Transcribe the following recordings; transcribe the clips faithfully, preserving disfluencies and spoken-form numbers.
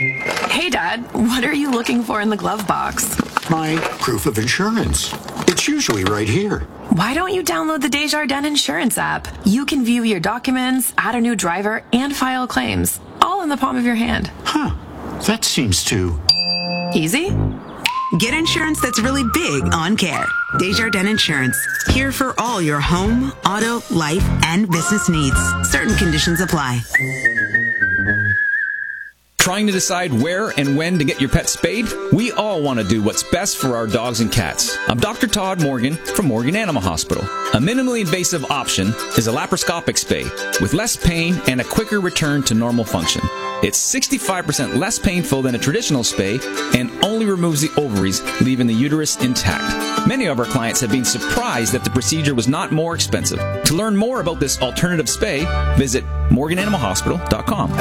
Hey, Dad, what are you looking for in the glove box? My proof of insurance. It's usually right here. Why don't you download the Desjardins Insurance app? You can view your documents, add a new driver, and file claims, all in the palm of your hand. Huh. That seems too... easy? Get insurance that's really big on care. Desjardins Insurance. Here for all your home, auto, life, and business needs. Certain conditions apply. Trying to decide where and when to get your pet spayed? We all want to do what's best for our dogs and cats. I'm Doctor Todd Morgan from Morgan Animal Hospital. A minimally invasive option is a laparoscopic spay with less pain and a quicker return to normal function. It's sixty-five percent less painful than a traditional spay and only removes the ovaries, leaving the uterus intact. Many of our clients have been surprised that the procedure was not more expensive. To learn more about this alternative spay, visit morgan animal hospital dot com.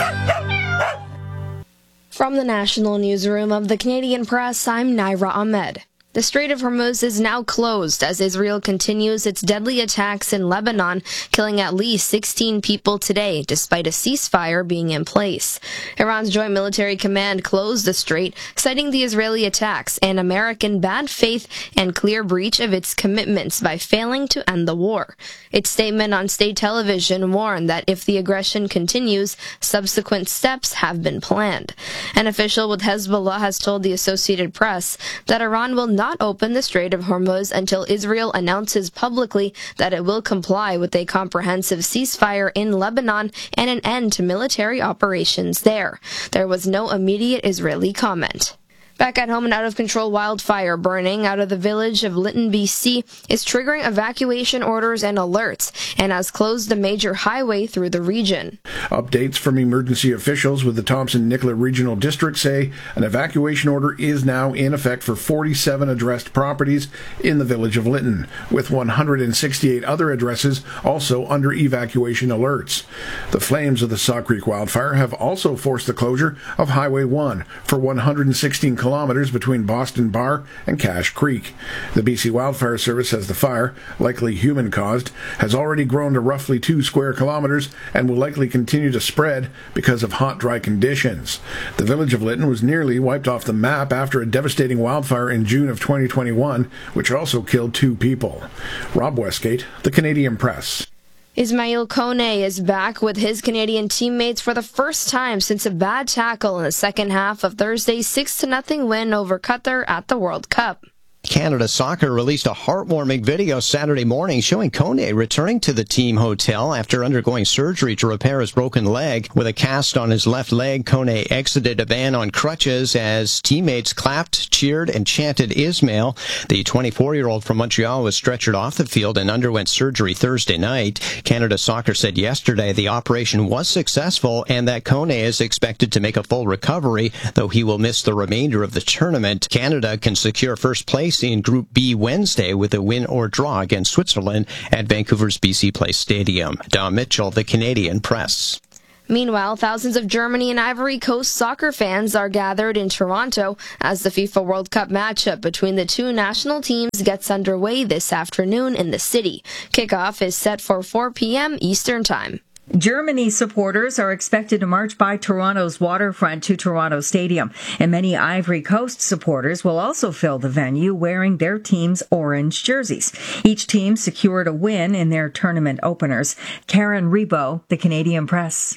From the National Newsroom of the Canadian Press, I'm Naira Ahmed. The Strait of Hormuz is now closed as Israel continues its deadly attacks in Lebanon, killing at least sixteen people today, despite a ceasefire being in place. Iran's Joint Military Command closed the strait, citing the Israeli attacks and American bad faith and clear breach of its commitments by failing to end the war. Its statement on state television warned that if the aggression continues, subsequent steps have been planned. An official with Hezbollah has told the Associated Press that Iran will not open the Strait of Hormuz until Israel announces publicly that it will comply with a comprehensive ceasefire in Lebanon and an end to military operations there. There was no immediate Israeli comment. Back at home, an out-of-control wildfire burning out of the village of Lytton, B C is triggering evacuation orders and alerts and has closed a major highway through the region. Updates from emergency officials with the Thompson-Nicolet Regional District say an evacuation order is now in effect for forty-seven addressed properties in the village of Lytton, with one hundred sixty-eight other addresses also under evacuation alerts. The flames of the Saw Creek wildfire have also forced the closure of Highway one for one hundred sixteen kilometers kilometers between Boston Bar and Cache Creek. The B C Wildfire Service says the fire, likely human-caused, has already grown to roughly two square kilometers and will likely continue to spread because of hot, dry conditions. The village of Lytton was nearly wiped off the map after a devastating wildfire in June of twenty twenty-one, which also killed two people. Rob Westgate, The Canadian Press. Ismail Kone is back with his Canadian teammates for the first time since a bad tackle in the second half of Thursday's six to nothing win over Qatar at the World Cup. Canada Soccer released a heartwarming video Saturday morning showing Kone returning to the team hotel after undergoing surgery to repair his broken leg. With a cast on his left leg, Kone exited a van on crutches as teammates clapped, cheered, and chanted Ismail. The twenty-four-year-old from Montreal was stretchered off the field and underwent surgery Thursday night. Canada Soccer said yesterday the operation was successful and that Kone is expected to make a full recovery, though he will miss the remainder of the tournament. Canada can secure first place in Group B Wednesday with a win or draw against Switzerland at Vancouver's B C Place Stadium. Don Mitchell, The Canadian Press. Meanwhile, thousands of Germany and Ivory Coast soccer fans are gathered in Toronto as the FIFA World Cup matchup between the two national teams gets underway this afternoon in the city. Kickoff is set for four p.m. Eastern Time. Germany supporters are expected to march by Toronto's waterfront to Toronto Stadium, and many Ivory Coast supporters will also fill the venue wearing their team's orange jerseys. Each team secured a win in their tournament openers. Karen Rebo, The Canadian Press.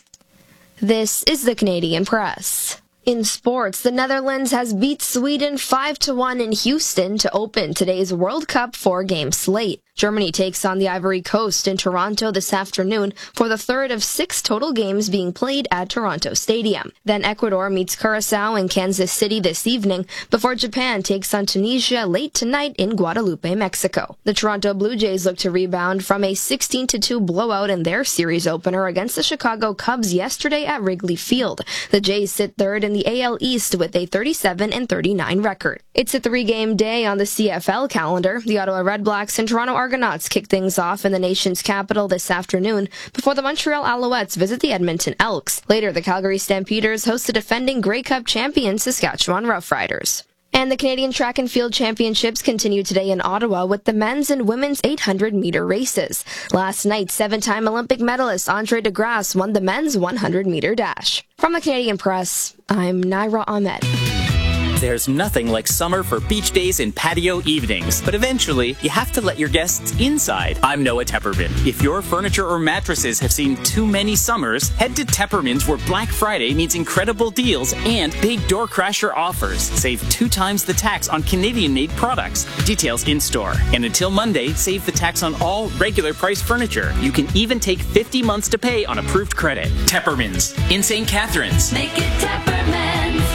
This is The Canadian Press. In sports, the Netherlands has beat Sweden five to one in Houston to open today's World Cup four-game slate. Germany takes on the Ivory Coast in Toronto this afternoon for the third of six total games being played at Toronto Stadium. Then Ecuador meets Curaçao in Kansas City this evening before Japan takes on Tunisia late tonight in Guadalupe, Mexico. The Toronto Blue Jays look to rebound from a sixteen to two blowout in their series opener against the Chicago Cubs yesterday at Wrigley Field. The Jays sit third in the A L East with a thirty-seven and thirty-nine record. It's a three-game day on the C F L calendar. The Ottawa Redblacks and Toronto Argonauts kick things off in the nation's capital this afternoon before the Montreal Alouettes visit the Edmonton Elks. Later, the Calgary Stampeders host the defending Grey Cup champion Saskatchewan Roughriders. And the Canadian Track and Field Championships continue today in Ottawa with the men's and women's eight hundred meter races. Last night, seven-time Olympic medalist Andre De Grasse won the men's one hundred meter dash. From the Canadian Press, I'm Naira Ahmed. There's nothing like summer for beach days and patio evenings, but eventually you have to let your guests inside. I'm Noah Tepperman. If your furniture or mattresses have seen too many summers, head to Tepperman's where Black Friday means incredible deals and big door crasher offers. Save two times the tax on Canadian-made products. Details in store. And until Monday, save the tax on all regular price furniture. You can even take fifty months to pay on approved credit. Tepperman's in Saint Catharines. Make it Tepperman's.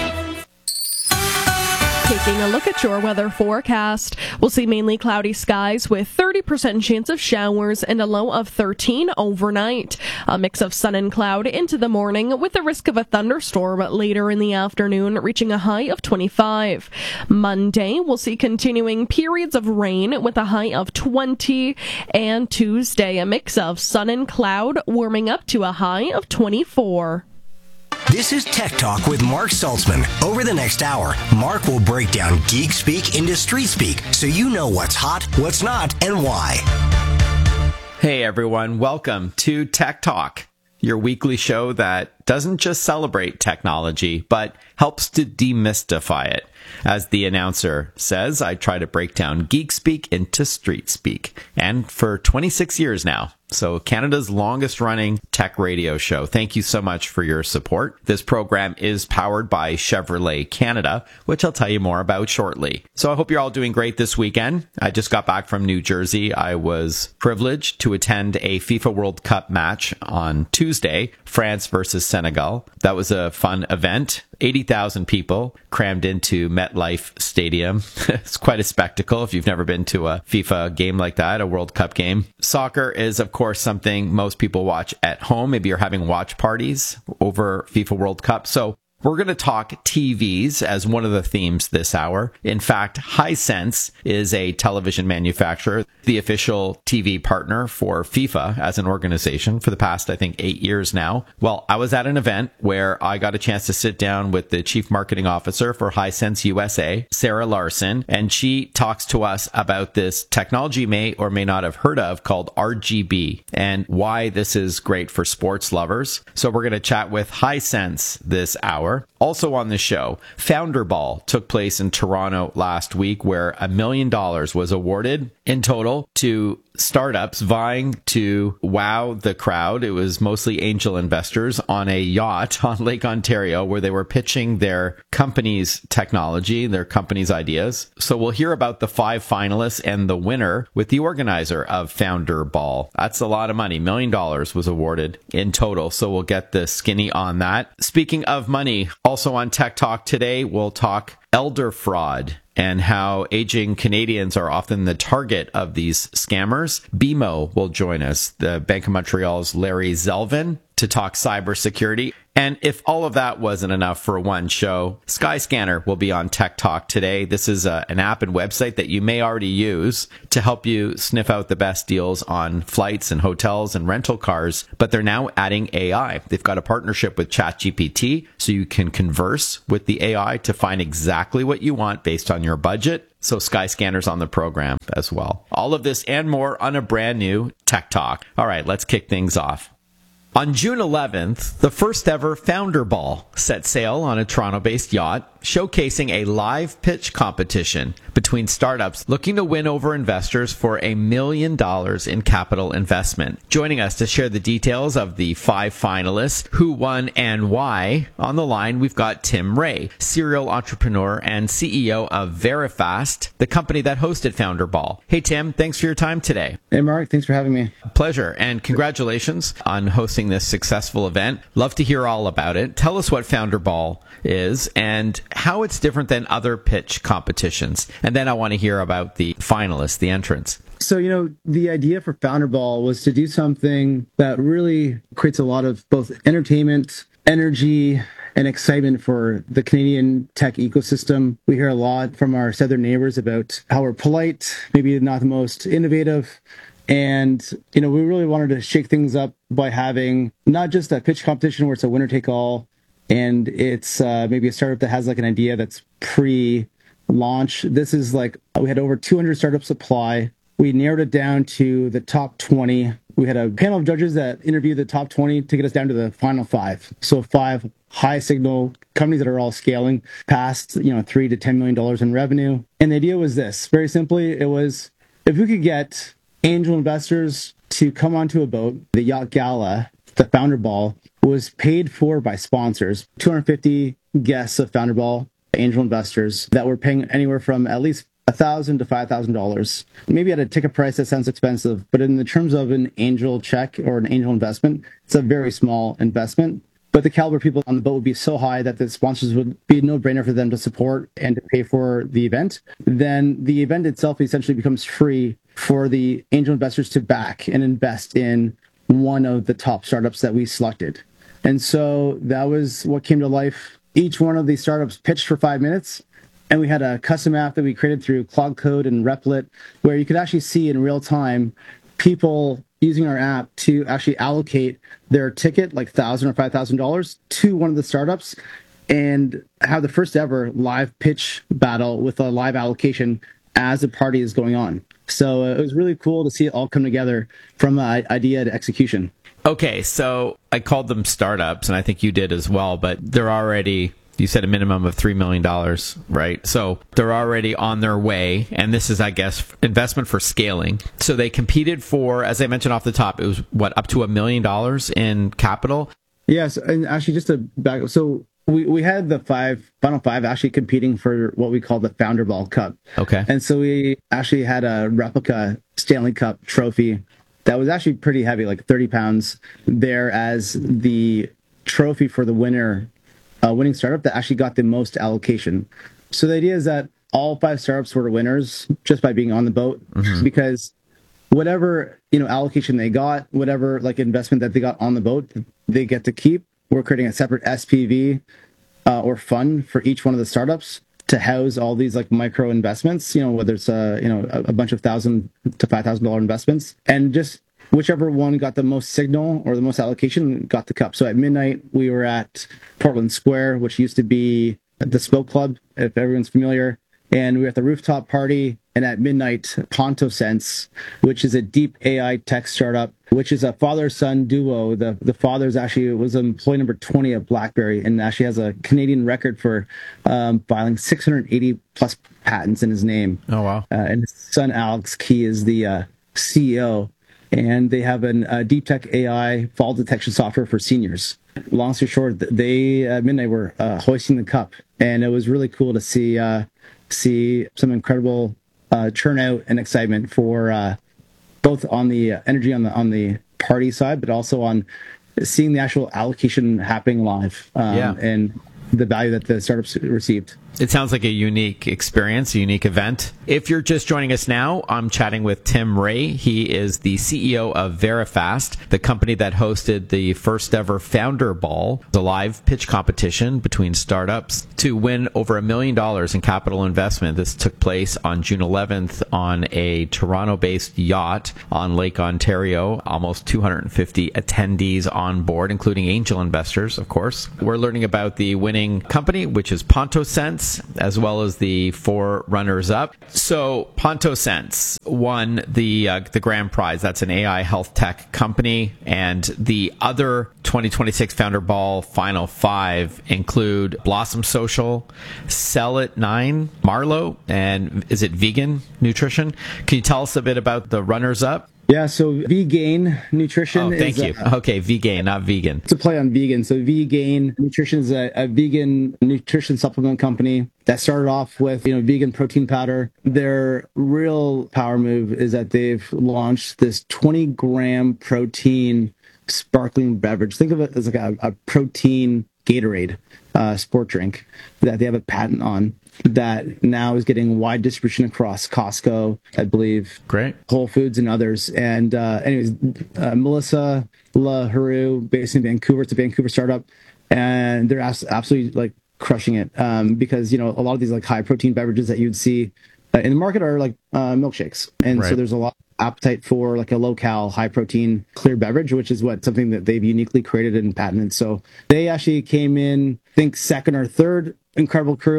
Taking a look at your weather forecast, we'll see mainly cloudy skies with thirty percent chance of showers and a low of thirteen overnight. A mix of sun and cloud into the morning with the risk of a thunderstorm later in the afternoon, reaching a high of twenty-five. Monday, we'll see continuing periods of rain with a high of twenty. And Tuesday, a mix of sun and cloud, warming up to a high of twenty-four. This is Tech Talk with Mark Saltzman. Over the next hour, Mark will break down geek speak into street speak so you know what's hot, what's not, and why. Hey everyone, welcome to Tech Talk, your weekly show that doesn't just celebrate technology, but helps to demystify it. As the announcer says, I try to break down geek speak into street speak. And for twenty-six years now. So Canada's longest running tech radio show. Thank you so much for your support. This program is powered by Chevrolet Canada, which I'll tell you more about shortly. So I hope you're all doing great this weekend. I just got back from New Jersey. I was privileged to attend a FIFA World Cup match on Tuesday, France versus Senegal. That was a fun event. eighty thousand people crammed into MetLife Stadium. It's quite a spectacle if you've never been to a FIFA game like that, a World Cup game. Soccer is, of course, something most people watch at home. Maybe you're having watch parties over FIFA World Cup. So we're going to talk T Vs as one of the themes this hour. In fact, Hisense is a television manufacturer, the official T V partner for FIFA as an organization for the past, I think, eight years now. Well, I was at an event where I got a chance to sit down with the chief marketing officer for Hisense U S A, Sarah Larson, and she talks to us about this technology you may or may not have heard of called R G B and why this is great for sports lovers. So we're going to chat with Hisense this hour. Also on the show, Founder Ball took place in Toronto last week, where a million dollars was awarded in total to startups vying to wow the crowd. It was mostly angel investors on a yacht on Lake Ontario where they were pitching their company's technology, their company's ideas. So we'll hear about the five finalists and the winner with the organizer of Founder Ball. That's a lot of money. Million dollars was awarded in total. So we'll get the skinny on that. Speaking of money, also on Tech Talk today, we'll talk elder fraud and how aging Canadians are often the target of these scammers. B M O will join us, the Bank of Montreal's Larry Zelvin, to talk cybersecurity. And if all of that wasn't enough for one show, Skyscanner will be on Tech Talk today. This is a, an app and website that you may already use to help you sniff out the best deals on flights and hotels and rental cars, but they're now adding A I. They've got a partnership with ChatGPT, so you can converse with the A I to find exactly what you want based on your budget. So Skyscanner's on the program as well. All of this and more on a brand new Tech Talk. All right, let's kick things off. On June eleventh, the first ever Founder Ball set sail on a Toronto-based yacht, showcasing a live pitch competition between startups looking to win over investors for a million dollars in capital investment. Joining us to share the details of the five finalists, who won and why, on the line we've got Tim Ray, serial entrepreneur and C E O of Verifast, the company that hosted Founder Ball. Hey Tim, thanks for your time today. Hey Mark, thanks for having me. Pleasure, and congratulations on hosting this successful event. Love to hear all about it. Tell us what Founder Ball is and how it's different than other pitch competitions. And then I want to hear about the finalists, the entrants. So, you know, the idea for Founder Ball was to do something that really creates a lot of both entertainment, energy, and excitement for the Canadian tech ecosystem. We hear a lot from our southern neighbors about how we're polite, maybe not the most innovative. And, you know, we really wanted to shake things up by having not just a pitch competition where it's a winner take all, and it's uh, maybe a startup that has like an idea that's pre launch. This is like, we had over two hundred startups apply. We narrowed it down to the top twenty. We had a panel of judges that interviewed the top twenty to get us down to the final five. So five high signal companies that are all scaling past, you know, three to ten million dollars in revenue. And the idea was this, very simply, it was if we could get angel investors to come onto a boat, the yacht gala, the Founder Ball, was paid for by sponsors, two hundred fifty guests of Founder Ball, angel investors that were paying anywhere from at least one thousand dollars to five thousand dollars. Maybe at a ticket price that sounds expensive, but in the terms of an angel check or an angel investment, it's a very small investment. But the caliber of people on the boat would be so high that the sponsors would be a no-brainer for them to support and to pay for the event. Then the event itself essentially becomes free for the angel investors to back and invest in one of the top startups that we selected. And so that was what came to life. Each one of these startups pitched for five minutes. And we had a custom app that we created through Cloud Code and Replit, where you could actually see in real time people using our app to actually allocate their ticket, like one thousand dollars or five thousand dollars, to one of the startups and have the first ever live pitch battle with a live allocation as the party is going on. So uh, it was really cool to see it all come together from uh, idea to execution. Okay, so I called them startups, and I think you did as well, but they're already... You said a minimum of three million dollars, right? So they're already on their way. And this is, I guess, investment for scaling. So they competed for, as I mentioned off the top, it was, what, up to a million dollars in capital? Yes. And actually, just to back, so we, we had the five, final five actually competing for what we call the Founder Ball Cup. Okay. And so we actually had a replica Stanley Cup trophy that was actually pretty heavy, like thirty pounds there as the trophy for the winner. Uh, winning startup that actually got the most allocation. So the idea is that all five startups were winners just by being on the boat, mm-hmm. because whatever, you know, allocation they got, whatever like investment that they got on the boat, they get to keep. We're creating a separate S P V uh, or fund for each one of the startups to house all these like micro investments, you know, whether it's a, you know, a, a bunch of thousand to five thousand dollar investments, and just whichever one got the most signal or the most allocation got the cup. So at midnight, we were at Portland Square, which used to be the Spoke Club, if everyone's familiar. And we were at the rooftop party. And at midnight, PontoSense, which is a deep A I tech startup, which is a father-son duo. The the father's actually was employee number twenty at BlackBerry and actually has a Canadian record for um, filing six hundred eighty plus patents in his name. Oh, wow. Uh, and his son, Alex Key, is the uh, C E O. And they have a uh, deep tech A I fall detection software for seniors. Long story short, they at midnight were uh, hoisting the cup, and it was really cool to see uh, see some incredible uh, turnout and excitement for uh, both on the uh, energy on the on the party side, but also on seeing the actual allocation happening live, um, yeah. and the value that the startups received. It sounds like a unique experience, a unique event. If you're just joining us now, I'm chatting with Tim Ray. He is the C E O of Verifast, the company that hosted the first ever Founder Ball, the live pitch competition between startups to win over a million dollars in capital investment. This took place on June eleventh on a Toronto-based yacht on Lake Ontario. Almost two hundred fifty attendees on board, including angel investors, of course. We're learning about the winning company, which is PontoSense, as well as the four runners-up. So PontoSense won the uh, the grand prize. That's an A I health tech company, and the other twenty twenty-six Founder Ball final five include Blossom Social, Sell It Nine, Marlowe, and is it Vegan Nutrition? Can you tell us a bit about the runners-up? Yeah, so V-Gain Nutrition. Oh, thank is you. A, okay, V-Gain, not vegan. It's a play on vegan. So V-Gain Nutrition is a, a vegan nutrition supplement company that started off with, you know, vegan protein powder. Their real power move is that they've launched this twenty gram protein sparkling beverage. Think of it as like a, a protein Gatorade uh, sport drink that they have a patent on, that now is getting wide distribution across Costco, I believe. Great. Whole Foods and others. And uh, anyways, uh, Melissa LaHaru, based in Vancouver, it's a Vancouver startup, and they're as- absolutely like crushing it um, because, you know, a lot of these like high protein beverages that you'd see uh, in the market are like uh, milkshakes. And right. so there's a lot of appetite for like a low-cal, high-protein, clear beverage, which is what something that they've uniquely created and patented. So they actually came in, I think, second or third. Incredible crew.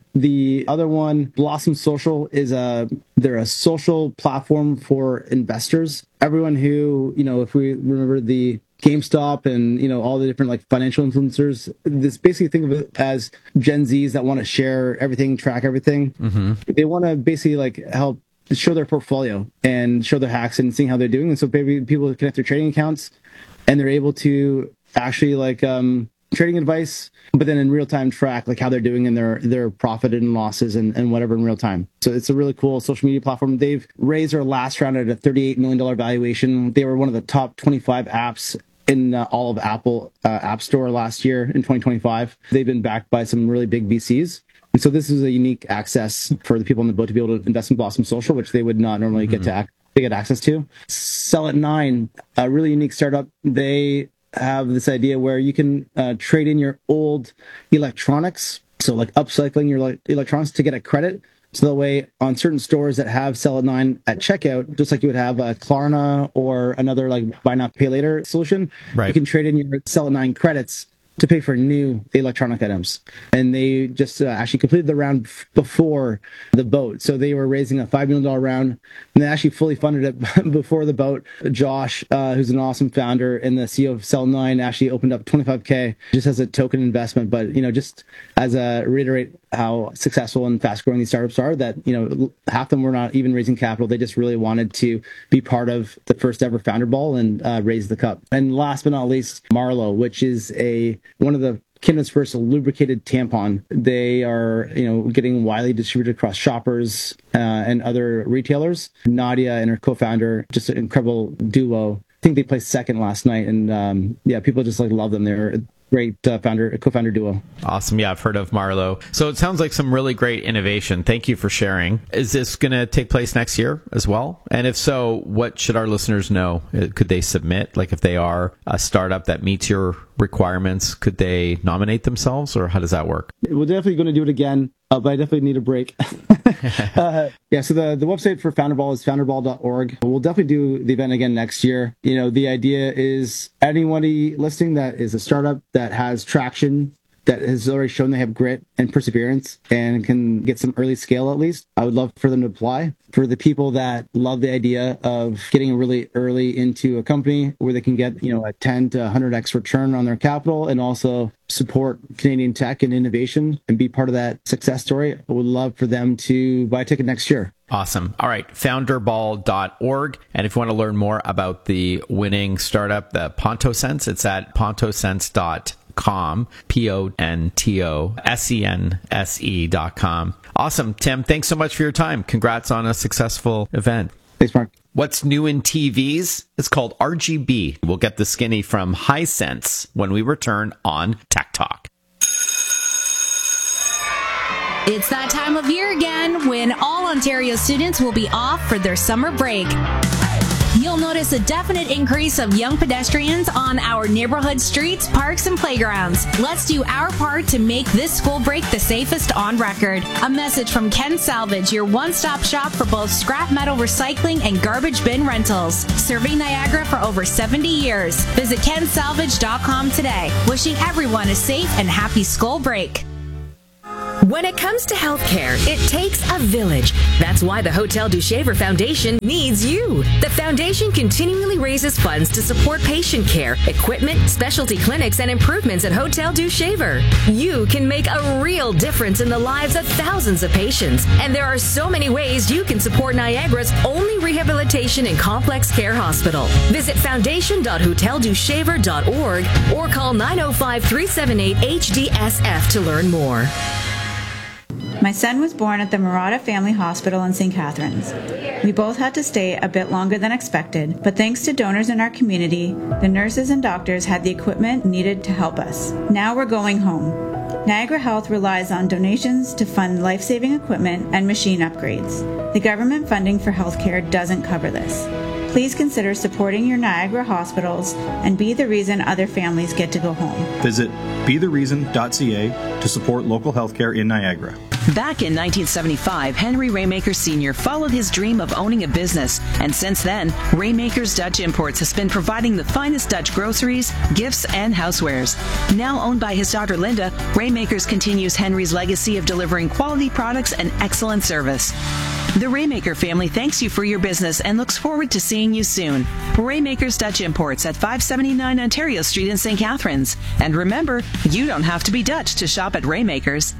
The other one, Blossom Social, is a they're a social platform for investors. Everyone who, you know, if we remember the GameStop and, you know, all the different like financial influencers, this basically think of it as Gen Zs that want to share everything, track everything. Mm-hmm. They want to basically like help show their portfolio and show their hacks and seeing how they're doing. And so maybe people connect their trading accounts and they're able to actually like um, trading advice, but then in real time track like how they're doing in their, their profit and losses and, and whatever in real time. So it's a really cool social media platform. They've raised their last round at a thirty-eight million dollars valuation. They were one of the top twenty-five apps in uh, all of Apple uh, App Store last year in twenty twenty-five. They've been backed by some really big V Cs. And so this is a unique access for the people in the boat to be able to invest in Blossom Social, which they would not normally mm-hmm. get to ac- they get access to. Sell at Nine, a really unique startup. They have this idea where you can uh, trade in your old electronics, so like upcycling your like, electronics to get a credit. So that way, on certain stores that have Sell at Nine at checkout, just like you would have a Klarna or another like buy now pay later solution, right. You can trade in your Sell at Nine credits to pay for new electronic items. And they just uh, actually completed the round f- before the boat. So they were raising a five million dollars round, and they actually fully funded it before the boat. Josh, uh, who's an awesome founder and the C E O of Sell at Nine, actually opened up twenty-five K just as a token investment. But, you know, just as a reiterate how successful and fast growing these startups are, that, you know, half of them were not even raising capital. They just really wanted to be part of the first ever Founder Ball and uh, raise the cup. And last but not least, Marlow, which is a one of the Canada's first lubricated tampon. They are, you know, getting widely distributed across Shoppers uh, and other retailers. Nadia and her co-founder, just an incredible duo. I think they placed second last night, and um, yeah, people just like love them. They're great uh, founder, co-founder duo. Awesome. Yeah, I've heard of Marlow. So it sounds like some really great innovation. Thank you for sharing. Is this going to take place next year as well? And if so, what should our listeners know? Could they submit? Like if they are a startup that meets your requirements, could they nominate themselves, or how does that work? We're definitely going to do it again, uh, but I definitely need a break. uh, yeah, so the, the website for Founderball is founderball dot org. We'll definitely do the event again next year. You know, the idea is anybody listening that is a startup that has traction, that has already shown they have grit and perseverance and can get some early scale at least, I would love for them to apply. For the people that love the idea of getting really early into a company where they can get, you know, a ten to one hundred x return on their capital and also support Canadian tech and innovation and be part of that success story, I would love for them to buy a ticket next year. Awesome. All right. founderball dot org. And if you want to learn more about the winning startup, the PontoSense, it's at pontosense dot com, P O N T O S E N S E dot com. Awesome. Tim, thanks so much for your time. Congrats on a successful event. Thanks, Mark. What's new in T Vs? It's called R G B. We'll get the skinny from Hisense when we return on Tech Talk. It's that time of year again when all Ontario students will be off for their summer break. You'll notice a definite increase of young pedestrians on our neighborhood streets, parks, and playgrounds. Let's do our part to make this school break the safest on record. A message from Ken Salvage, your one-stop shop for both scrap metal recycling and garbage bin rentals. Serving Niagara for over seventy years. Visit ken salvage dot com today. Wishing everyone a safe and happy school break. When it comes to healthcare, it takes a village. That's why the Hotel du Shaver Foundation needs you. The foundation continually raises funds to support patient care, equipment, specialty clinics, and improvements at Hotel du Shaver. You can make a real difference in the lives of thousands of patients, and there are so many ways you can support Niagara's only rehabilitation and complex care hospital. Visit foundation dot hotel du shaver dot org or call nine oh five, three seven eight, H D S F to learn more. My son was born at the Murata Family Hospital in Saint Catharines. We both had to stay a bit longer than expected, but thanks to donors in our community, the nurses and doctors had the equipment needed to help us. Now we're going home. Niagara Health relies on donations to fund life-saving equipment and machine upgrades. The government funding for healthcare doesn't cover this. Please consider supporting your Niagara hospitals and be the reason other families get to go home. Visit be the reason dot c a to support local healthcare in Niagara. Back in nineteen seventy-five, Henry Raymaker Senior followed his dream of owning a business, and since then, Raymaker's Dutch Imports has been providing the finest Dutch groceries, gifts, and housewares. Now owned by his daughter Linda, Raymakers continues Henry's legacy of delivering quality products and excellent service. The Raymaker family thanks you for your business and looks forward to seeing you soon. Raymaker's Dutch Imports at five seventy-nine Ontario Street in Saint Catharines. And remember, you don't have to be Dutch to shop at Raymaker's.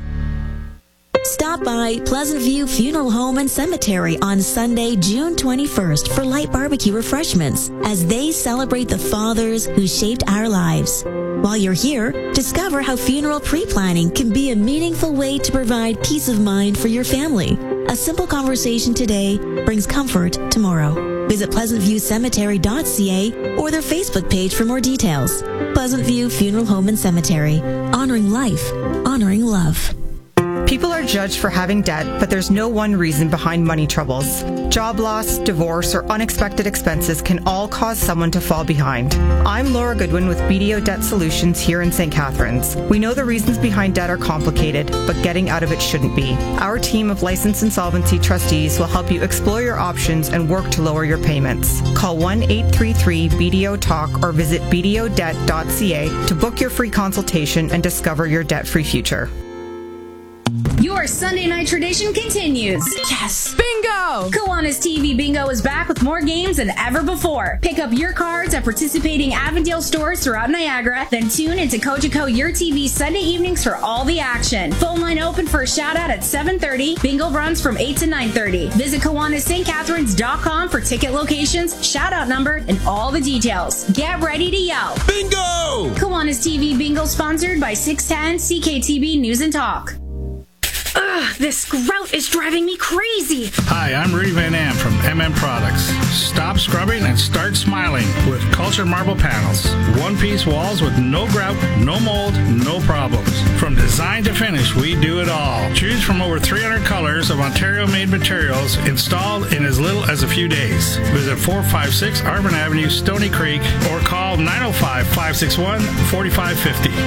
Stop by Pleasant View Funeral Home and Cemetery on Sunday, June twenty-first for light barbecue refreshments as they celebrate the fathers who shaped our lives. While you're here, discover how funeral pre-planning can be a meaningful way to provide peace of mind for your family. A simple conversation today brings comfort tomorrow. Visit pleasant view cemetery dot c a or their Facebook page for more details. Pleasant View Funeral Home and Cemetery. Honoring life. Honoring love. People are judged for having debt, but there's no one reason behind money troubles. Job loss, divorce, or unexpected expenses can all cause someone to fall behind. I'm Laura Goodwin with B D O Debt Solutions here in Saint Catharines. We know the reasons behind debt are complicated, but getting out of it shouldn't be. Our team of licensed insolvency trustees will help you explore your options and work to lower your payments. Call one eight three three B D O talk or visit b d o debt dot c a to book your free consultation and discover your debt-free future. Your Sunday night tradition continues. Yes! Bingo! Kiwanis T V Bingo is back with more games than ever before. Pick up your cards at participating Avondale stores throughout Niagara, then tune into Cogeco Your T V Sunday evenings for all the action. Phone line open for a shout out at seven thirty. Bingo runs from eight to nine thirty. Visit Kiwanis St Catharines dot com for ticket locations, shout out number, and all the details. Get ready to yell. Bingo! Kiwanis T V Bingo sponsored by six ten C K T B News and Talk. Ugh, this grout is driving me crazy. Hi, I'm Rudy Van Am from M M Products. Stop scrubbing and start smiling with Cultured Marble Panels. One-piece walls with no grout, no mold, no problems. From design to finish, we do it all. Choose from over three hundred colors of Ontario-made materials installed in as little as a few days. Visit four five six Arvin Avenue, Stony Creek, or call nine oh five, five six one, four five five oh.